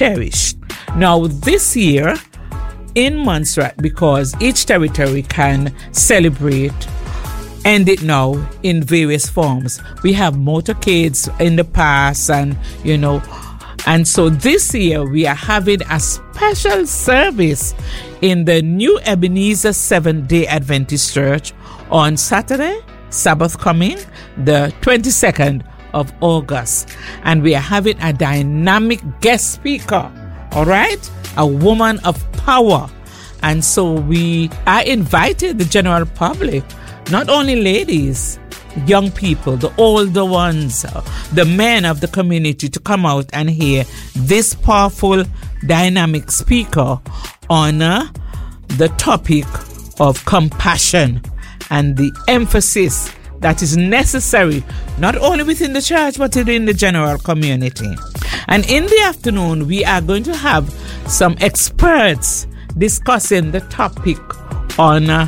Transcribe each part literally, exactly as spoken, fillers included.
cherished. Now, this year in Montserrat, because each territory can celebrate end it now in various forms. We have motorcades in the past, and you know, and so this year we are having a special service in the New Ebenezer Seventh-day Adventist Church on Saturday, Sabbath coming, the twenty-second of August, and we are having a dynamic guest speaker, all right, a woman of power. And so we are invited the general public, not only ladies, young people, the older ones, the men of the community, to come out and hear this powerful, dynamic speaker on uh, the topic of compassion and the emphasis that is necessary, not only within the church, but in the general community. And in the afternoon, we are going to have some experts discussing the topic on uh,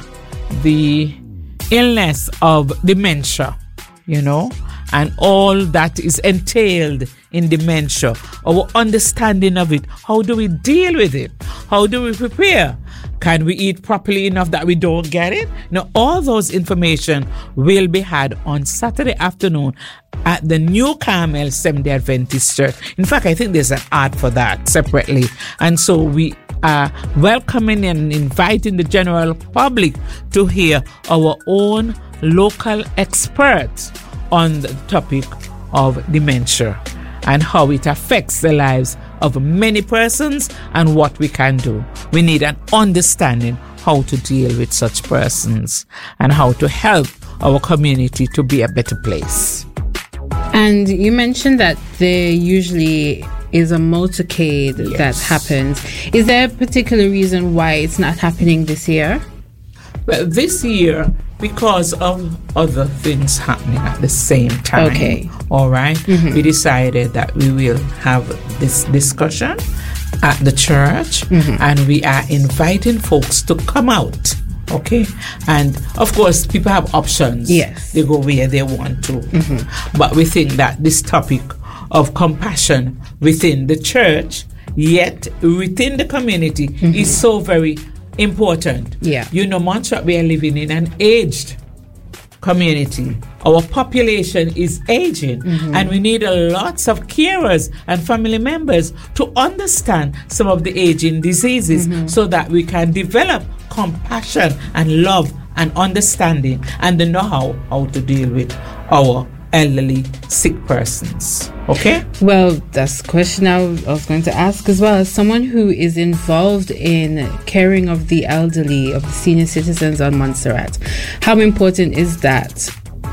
the illness of dementia, you know, and all that is entailed in dementia, our understanding of it. How do we deal with it? How do we prepare? Can we eat properly enough that we don't get it? Now, all those information will be had on Saturday afternoon at the New Carmel Seventh-day Adventist Church. In fact, I think there's an ad for that separately. And so we are welcoming and inviting the general public to hear our own local experts on the topic of dementia and how it affects the lives of many persons and what we can do. We need an understanding how to deal with such persons and how to help our community to be a better place. And you mentioned that there usually is a motorcade yes. that happens. Is there a particular reason why it's not happening this year? Well, this year, because of other things happening at the same time, okay. all right, mm-hmm. we decided that we will have this discussion at the church, mm-hmm. and we are inviting folks to come out. Okay, and of course, people have options. Yes, they go where they want to. Mm-hmm. But we think that this topic of compassion within the church, yet within the community, mm-hmm. is so very important. Yeah, you know, Montserrat, we are living in an aged community. Our population is aging, mm-hmm. and we need a lots of carers and family members to understand some of the aging diseases, mm-hmm. so that we can develop compassion and love and understanding and the know-how how to deal with our elderly sick persons. Okay? Well, that's a question I was going to ask as well. As someone who is involved in caring of the elderly, of the senior citizens on Montserrat, how important is that?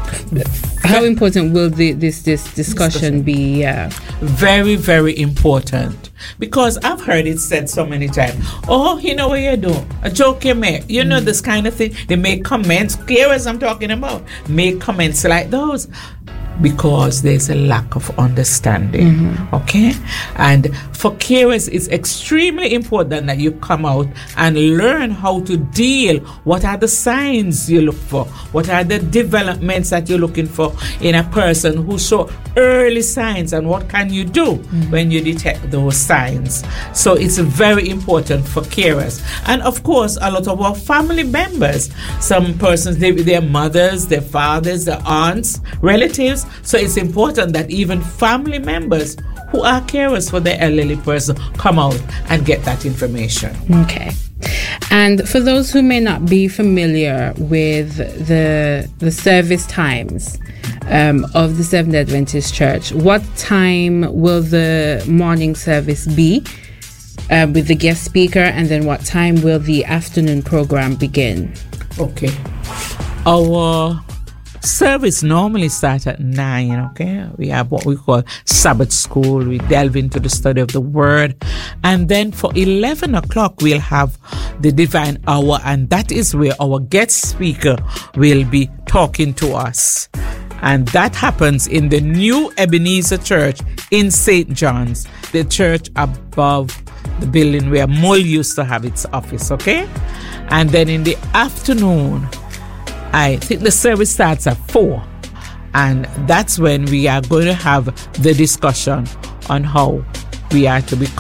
How important will the, this this discussion, discussion. be? Uh, very, very important. Because I've heard it said so many times, oh, you know what you do? A joke you make. You know, mm. this kind of thing. They make comments, clear as I'm talking about, make comments like those. Because there's a lack of understanding, mm-hmm. okay? And for carers, it's extremely important that you come out and learn how to deal. What are the signs you look for? What are the developments that you're looking for in a person who show early signs, and what can you do mm-hmm. when you detect those signs? So it's very important for carers. And of course, a lot of our family members, some persons, they, their mothers, their fathers, their aunts, relatives. So it's important that even family members who are carers for the elderly person come out and get that information. Okay. And for those who may not be familiar with the the service times um, of the Seventh-day Adventist Church, what time will the morning service be uh, with the guest speaker, and then what time will the afternoon program begin? Okay. Our service normally starts at nine, okay? We have what we call Sabbath school. We delve into the study of the word. And then for eleven o'clock, we'll have the divine hour. And that is where our guest speaker will be talking to us. And that happens in the New Ebenezer Church in Saint John's, the church above the building where Mull used to have its office, okay? And then in the afternoon, I think the service starts at four, and that's when we are going to have the discussion on how we are to be